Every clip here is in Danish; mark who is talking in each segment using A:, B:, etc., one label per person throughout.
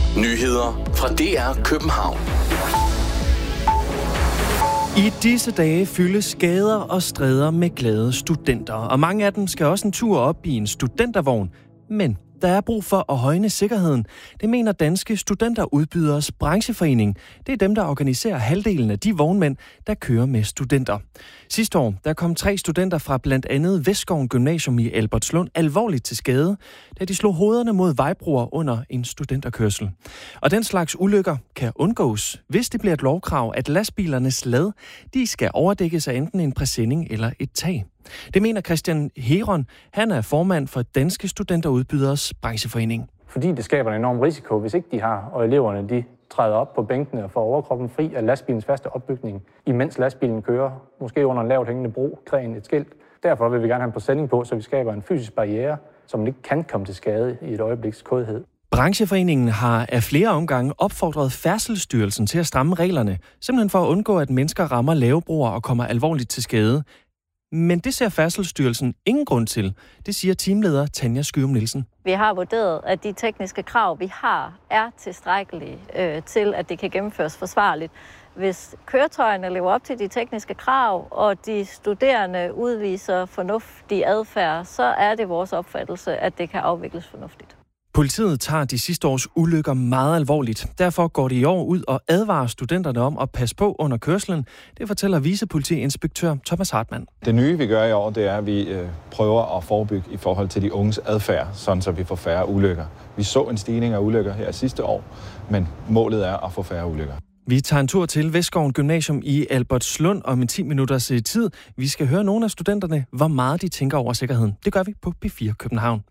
A: Nyheder fra DR København.
B: I disse dage fyldes gader og stræder med glade studenter, og mange af dem skal også en tur op i en studentervogn. Men der er brug for at højne sikkerheden. Det mener Danske Studenterudbyderes Brancheforening. Det er dem, der organiserer halvdelen af de vognmænd, der kører med studenter. Sidste år der kom 3 studenter fra blandt andet Vestskoven Gymnasium i Albertslund alvorligt til skade, da de slog hovederne mod vejbroer under en studenterkørsel. Og den slags ulykker kan undgås, hvis det bliver et lovkrav, at lastbilernes lad de skal overdækkes af enten en præsending eller et tag. Det mener Christian Heron. Han er formand for Danske Studenterudbyderes Brancheforening.
C: Fordi det skaber en enorm risiko, hvis ikke de har, og eleverne de træder op på bænkene og får overkroppen fri af lastbilens faste opbygning, imens lastbilen kører, måske under en lavt hængende bro, kræn et skilt. Derfor vil vi gerne have en præsending på, så vi skaber en fysisk barriere, som ikke kan komme til skade i et øjebliks kodhed.
B: Brancheforeningen har af flere omgange opfordret Færdselsstyrelsen til at stramme reglerne, simpelthen for at undgå, at mennesker rammer lave broer og kommer alvorligt til skade. Men det ser Færdselsstyrelsen ingen grund til. Det siger teamleder Tanja Skyum Nielsen.
D: Vi har vurderet, at de tekniske krav, vi har, er tilstrækkelige til, at det kan gennemføres forsvarligt. Hvis køretøjerne lever op til de tekniske krav, og de studerende udviser fornuftig adfærd, så er det vores opfattelse, at det kan afvikles fornuftigt.
B: Politiet tager de sidste års ulykker meget alvorligt. Derfor går de i år ud og advarer studenterne om at passe på under kørslen. Det fortæller vicepolitiinspektør Thomas Hartmann.
E: Det nye, vi gør i år, det er, at vi prøver at forebygge i forhold til de unges adfærd, sådan så vi får færre ulykker. Vi så en stigning af ulykker her sidste år, men målet er at få færre ulykker.
B: Vi tager en tur til Vestskoven Gymnasium i Albertslund om 10 minutters tid. Vi skal høre nogle af studenterne, hvor meget de tænker over sikkerheden. Det gør vi på P4 København.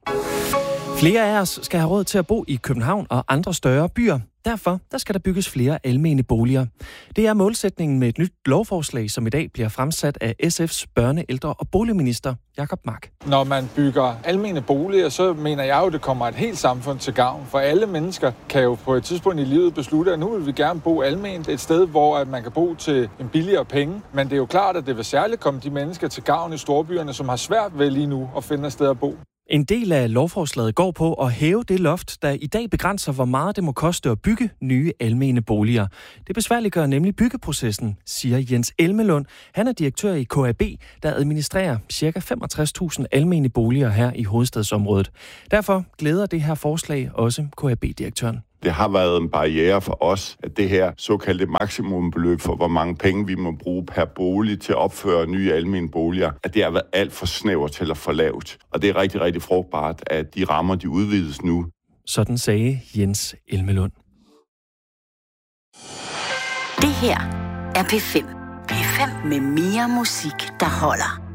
B: Flere af os skal have råd til at bo i København og andre større byer. Derfor der skal der bygges flere almene boliger. Det er målsætningen med et nyt lovforslag, som i dag bliver fremsat af SF's børne-, ældre- og boligminister Jacob Mark.
F: Når man bygger almene boliger, så mener jeg jo, at det kommer et helt samfund til gavn. For alle mennesker kan jo på et tidspunkt i livet beslutte, at nu vil vi gerne bo alment et sted, hvor man kan bo til en billigere penge. Men det er jo klart, at det vil særligt komme de mennesker til gavn i storbyerne, som har svært ved lige nu at finde et sted at bo.
B: En del af lovforslaget går på at hæve det loft, der i dag begrænser, hvor meget det må koste at bygge nye almene boliger. Det besværliggør nemlig byggeprocessen, siger Jens Elmelund. Han er direktør i KAB, der administrerer ca. 65.000 almene boliger her i hovedstadsområdet. Derfor glæder det her forslag også KAB-direktøren.
G: Det har været en barriere for os, at det her såkaldte maksimumbeløb for, hvor mange penge vi må bruge per bolig til at opføre nye almene boliger, at det har været alt for snævert eller for lavt. Og det er rigtig, rigtig frugtbart, at de rammer, de udvides nu.
B: Sådan sagde Jens Elmelund.
H: Det her er P5. P5 med mere musik, der holder.